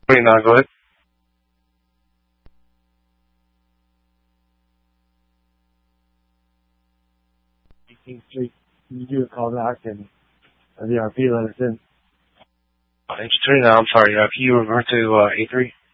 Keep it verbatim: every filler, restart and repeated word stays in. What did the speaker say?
twenty-nine, go ahead. eighteenth Street. You do a call back and the R P let us in. Uh, Engine twenty-nine, I'm sorry, uh, can you revert to uh, A three?